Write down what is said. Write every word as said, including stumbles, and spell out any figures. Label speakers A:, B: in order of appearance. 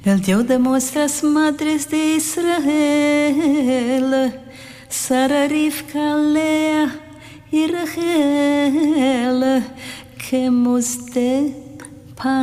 A: El Dios de nuestras madres de Israel, Sara, Rivka, Lea y Rachel, que hemos de